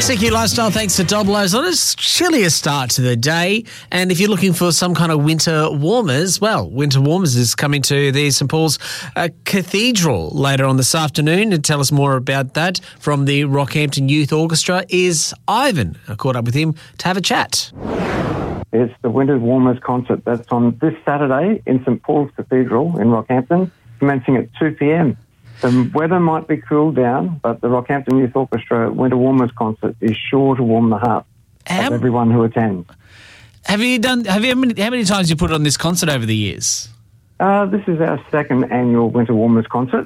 CQ Lifestyle, thanks to Doblos. On a chillier start to the day. And if you're looking for some kind of winter warmers, well, Winter Warmers is coming to the St Paul's Cathedral later on this afternoon. To tell us more about that from the Rockhampton Youth Orchestra is Ivan. I caught up with him to have a chat. It's the Winter Warmers concert that's on this Saturday in St Paul's Cathedral in Rockhampton, commencing at 2 p.m. The weather might be cooled down, but the Rockhampton Youth Orchestra Winter Warmers concert is sure to warm the heart of everyone who attends. How many times you put on this concert over the years? This is our second annual Winter Warmers concert.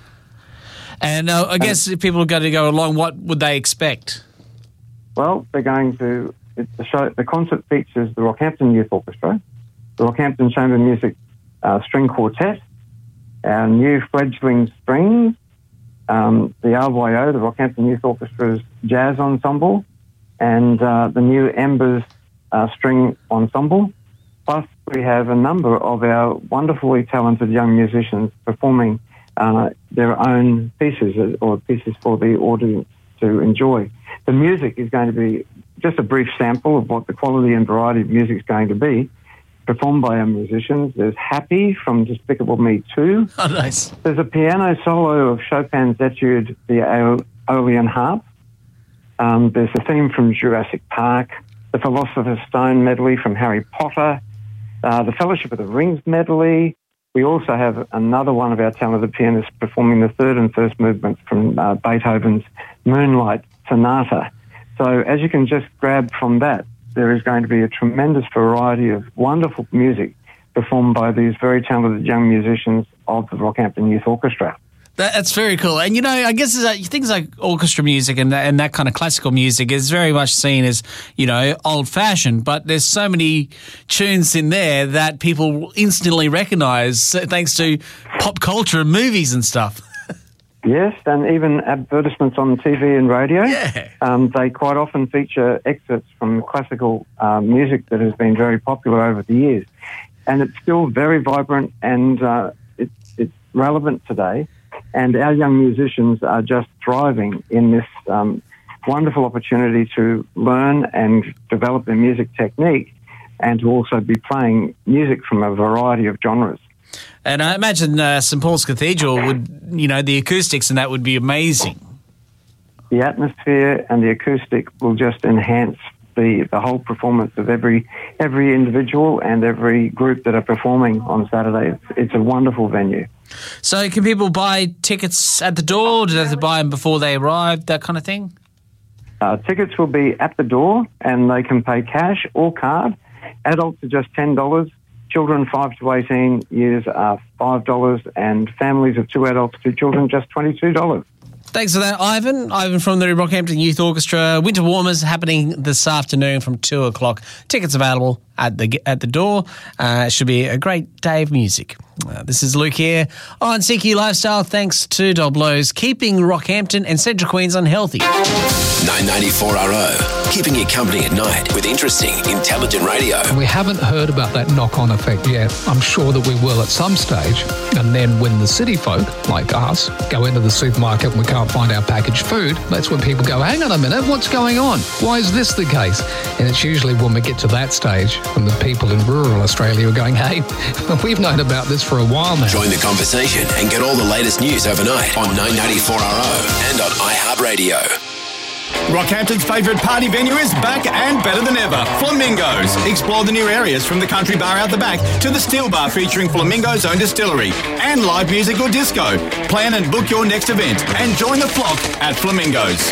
And I guess if people are going to go along, what would they expect? Well, they're going to... The concert features the Rockhampton Youth Orchestra, the Rockhampton Chamber Music String Quartet, our new fledgling strings, the RYO, the Rockhampton Youth Orchestra's jazz ensemble, and the new Embers string ensemble. Plus, we have a number of our wonderfully talented young musicians performing their own pieces or pieces for the audience to enjoy. The music is going to be just a brief sample of what the quality and variety of music is going to be, performed by our musicians. There's Happy from Despicable Me 2. Oh, nice. There's a piano solo of Chopin's Etude, the Aeolian Harp. There's a theme from Jurassic Park, the Philosopher's Stone medley from Harry Potter, the Fellowship of the Rings medley. We also have another one of our talented pianists performing the third and first movements from Beethoven's Moonlight Sonata. So as you can just grab from that, there is going to be a tremendous variety of wonderful music performed by these very talented young musicians of the Rockhampton Youth Orchestra. That's very cool. And, you know, I guess things like orchestra music and that kind of classical music is very much seen as, you know, old-fashioned, but there's so many tunes in there that people instantly recognise thanks to pop culture and movies and stuff. Yes, and even advertisements on TV and radio. Yeah. They quite often feature excerpts from classical music that has been very popular over the years. And it's still very vibrant and it's relevant today. And our young musicians are just thriving in this wonderful opportunity to learn and develop their music technique and to also be playing music from a variety of genres. And I imagine St Paul's Cathedral would, you know, the acoustics and that would be amazing. The atmosphere and the acoustic will just enhance the whole performance of every individual and every group that are performing on Saturday. It's a wonderful venue. So can people buy tickets at the door? Do they have to buy them before they arrive, that kind of thing? Tickets will be at the door and they can pay cash or card. Adults are just $10. Children 5 to 18 years are $5, and families of 2 adults, 2 children, just $22. Thanks for that, Ivan. Ivan from the Rockhampton Youth Orchestra. Winter Warmers happening this afternoon from 2 o'clock. Tickets available at the door. It should be a great day of music. This is Luke here on CQ Lifestyle. Thanks to Doblos, keeping Rockhampton and Central Queensland healthy. 994RO, keeping you company at night with interesting, intelligent radio. We haven't heard about that knock-on effect yet. I'm sure that we will at some stage. And then when the city folk, like us, go into the supermarket and we can't find our packaged food, that's when people go, hang on a minute, what's going on? Why is this the case? And it's usually when we get to that stage when the people in rural Australia are going, hey, we've known about this for a while now. Join the conversation and get all the latest news overnight on 994RO and on iHeartRadio. Rockhampton's favourite party venue is back and better than ever. Flamingos. Explore the new areas from the country bar out the back to the steel bar featuring Flamingo's own distillery and live music or disco. Plan and book your next event and join the flock at Flamingos.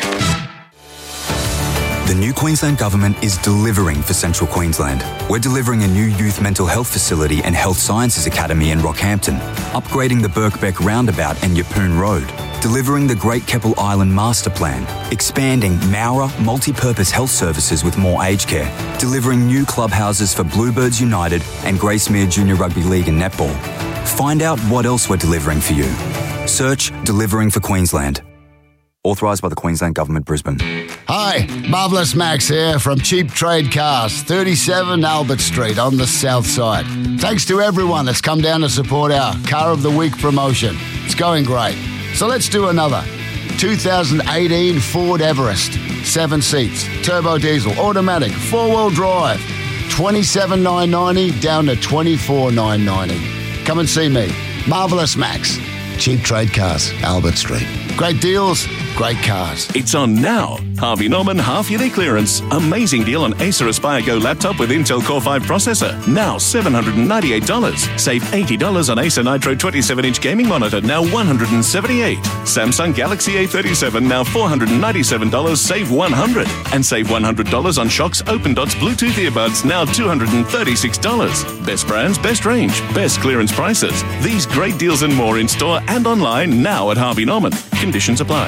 The new Queensland Government is delivering for Central Queensland. We're delivering a new youth mental health facility and health sciences academy in Rockhampton, upgrading the Birkbeck roundabout and Yeppoon Road, delivering the Great Keppel Island Master Plan, expanding Mowra multi-purpose health services with more aged care, delivering new clubhouses for Bluebirds United and Gracemere Junior Rugby League and Netball. Find out what else we're delivering for you. Search Delivering for Queensland. Authorised by the Queensland Government, Brisbane. Hi, Marvellous Max here from Cheap Trade Cars, 37 Albert Street on the south side. Thanks to everyone that's come down to support our Car of the Week promotion. It's going great. So let's do another. 2018 Ford Everest, 7 seats, turbo diesel, automatic, 4-wheel drive, $27,990 down to $24,990. Come and see me, Marvellous Max, Cheap Trade Cars, Albert Street. Great deals, great cars. It's on now. Harvey Norman half-yearly clearance. Amazing deal on Acer Aspire Go laptop with Intel Core 5 processor. Now $798. Save $80 on Acer Nitro 27-inch gaming monitor. Now $178. Samsung Galaxy A37. Now $497. Save $100. And save $100 on Shox Open Dots Bluetooth earbuds. Now $236. Best brands, best range, best clearance prices. These great deals and more in store and online now at Harvey Norman. Conditions apply.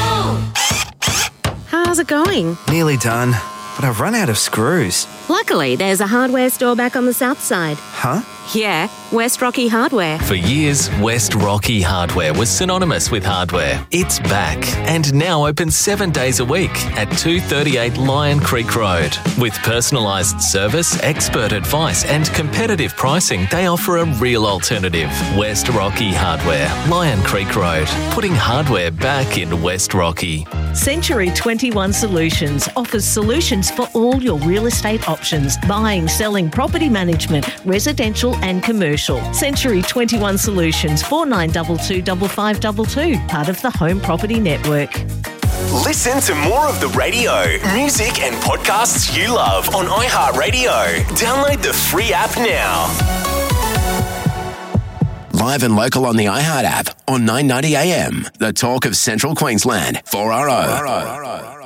How's it going? Nearly done, but I've run out of screws. Luckily, there's a hardware store back on the south side. Huh? Yeah, West Rocky Hardware. For years, West Rocky Hardware was synonymous with hardware. It's back and now open 7 days a week at 238 Lion Creek Road. With personalised service, expert advice and competitive pricing, they offer a real alternative. West Rocky Hardware, Lion Creek Road, putting hardware back in West Rocky. Century 21 Solutions offers solutions for all your real estate options: buying, selling, property management, residential and commercial. Century 21 Solutions, 4922 5522, part of the Home Property Network. Listen to more of the radio, music and podcasts you love on iHeartRadio. Download the free app now. Live and local on the iHeart app on 990 AM. The talk of Central Queensland. 4RO.